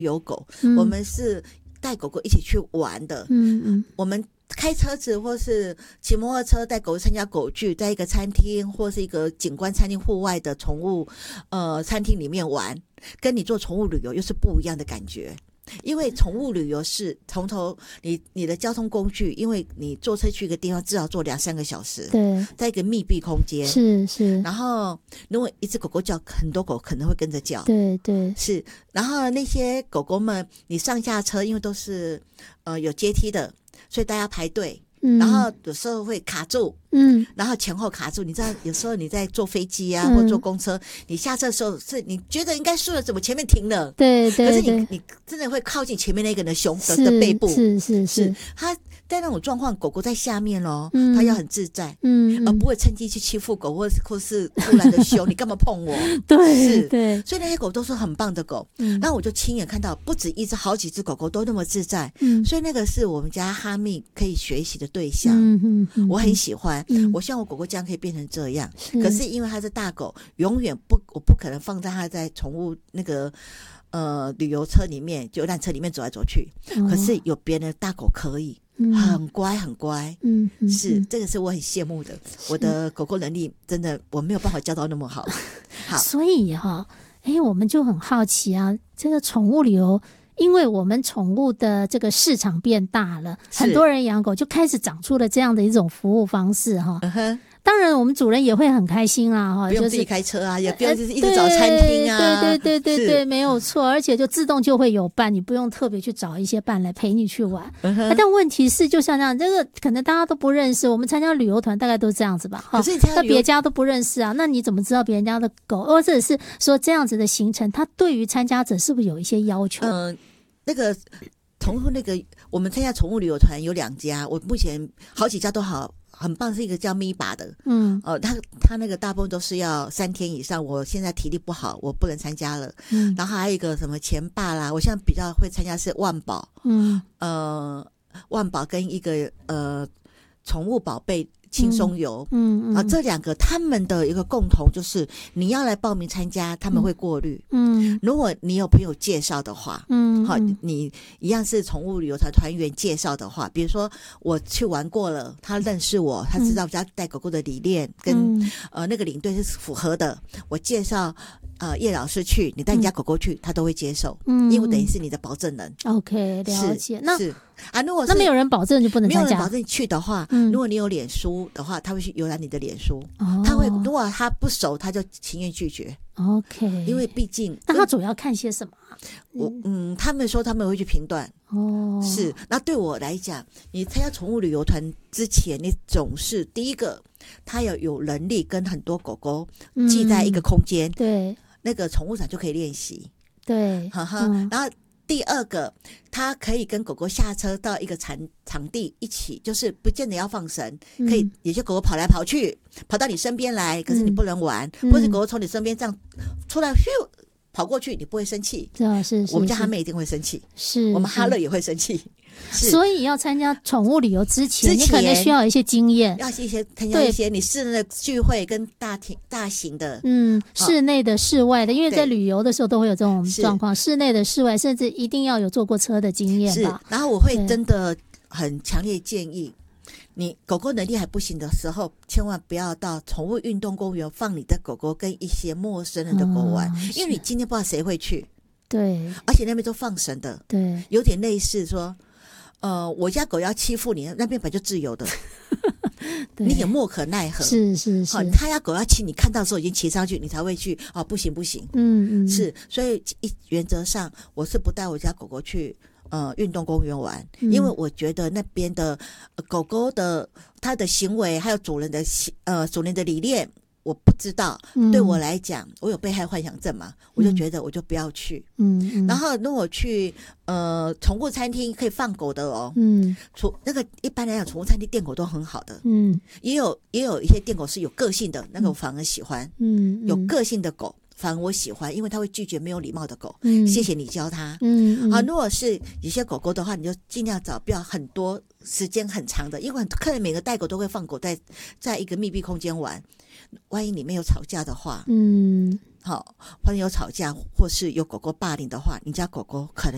有狗，我们是带狗狗一起去玩的。我们开车子或是骑摩托车带狗参加狗聚，在一个餐厅或是一个景观餐厅户外的宠物餐厅里面玩，跟你做宠物旅游又是不一样的感觉。因为宠物旅游是从头你的交通工具，因为你坐车去一个地方至少坐2-3个小时， 对， 在一个密闭空间， 是， 然后如果一只狗狗叫，很多狗可能会跟着叫， 对， 是，然后那些狗狗们你上下车因为都是有阶梯的，所以大家排队，然后有时候会卡住，然后前后卡住。你知道有时候你在坐飞机啊，或坐公车，你下车的时候是你觉得应该顺了，怎么前面停了？ 对， 可是你真的会靠近前面那个人的胸的背部， 是他在那种状况，狗狗在下面咯，他要很自在，而不会趁机去欺负狗，或是突然的凶，你干嘛碰我？ 对， 所以那些狗都是很棒的狗。然后我就亲眼看到不止一只，好几只狗狗都那么自在，所以那个是我们家哈密可以学习的对象。我很喜欢，我希望我狗狗这样可以变成这样。可是因为它是大狗，永远我不可能放在它在宠物那个旅游车里面，游览车里面走来走去。可是有别人的大狗可以。很乖很乖，是这个是我很羡慕的。我的狗狗能力真的我没有办法教到那么好。好， 所以我们就很好奇啊，这个宠物旅游，因为我们宠物的这个市场变大了，很多人养狗就开始长出了这样的一种服务方式当然我们主人也会很开心啦， 不用自己开车啊，也不用一直找餐厅啊， 对，没有错，而且就自动就会有伴，你不用特别去找一些伴来陪你去玩。但问题是就像这样，这个可能大家都不认识，我们参加旅游团大概都这样子吧， 可是那别家都不认识啊，那你怎么知道别人家的狗，或者是说这样子的行程，它对于参加者是不是有一些要求？ 那个我们参加宠物旅游团有2家，我目前好几家都好很棒，是一个叫咪巴的，他那个大部分都是要3天以上，我现在体力不好，我不能参加了。然后还有一个什么前霸啦，我现在比较会参加是万宝，万宝跟一个宠物宝贝轻松游，这2个他们的一个共同就是你要来报名参加，他们会过滤，如果你有朋友介绍的话，好，你一样是宠物旅游团团员介绍的话，比如说我去玩过了，他认识我，他知道我家带狗狗的理念跟那个领队是符合的，我介绍叶老师去，你带你家狗狗去，他都会接受，因为等于是你的保证人。 OK， 了解。那是啊，如果是那没有人保证就不能参加， 没有人保证去的话，如果你有脸书的话，他会去浏览你的脸书，他会如果他不熟，他就情愿拒绝。 OK， 因为毕竟那他主要看些什么？ 他们说他们会去评断。是。那对我来讲，你参加宠物旅游团之前，你总是第一个，他有能力跟很多狗狗聚在一个空间， 对， 那个宠物场就可以练习， 对， 然后第二个，他可以跟狗狗下车到一个场地一起，就是不见得要放绳，可以有些狗狗跑来跑去，跑到你身边来，可是你不能玩，或者狗狗从你身边这样出来，跑过去，你不会生气。 是， 我们家哈妹一定会生气， 是， 我们哈乐也会生气。 所以要参加宠物旅游之前，你可能需要一些经验， 要参加一些你室内的聚会跟大型的， 室内的、室外的，因为在旅游的时候都会有这种状况，室内的、室外，甚至一定要有坐过车的经验吧。 然后我会真的很强烈建议，你狗狗能力还不行的时候，千万不要到宠物运动公园放你的狗狗跟一些陌生人的狗玩，因为你今天不知道谁会去。 对， 而且那边都放绳的， 对， 有点类似说，我家狗要欺负你，那边本来就自由的，你也莫可奈何。 是， 他家狗要骑，你看到的时候已经骑上去，你才会去不行，是，所以原则上我是不带我家狗狗去运动公园玩，因为我觉得那边的狗狗的它的行为还有主人的理念。我不知道，对我来讲，我有被害幻想症嘛，我就觉得我就不要去。然后如果去宠物餐厅可以放狗的那个一般来讲，宠物餐厅电狗都很好的。也有一些电狗是有个性的，那个我反而喜欢。有个性的狗反而我喜欢，因为它会拒绝没有礼貌的狗。谢谢你教它。如果是有些狗狗的话，你就尽量找不要很多时间很长的，因为客人每个带狗都会放狗在一个密闭空间玩。万一里面有吵架的话，万一有吵架或是有狗狗霸凌的话，你家狗狗可能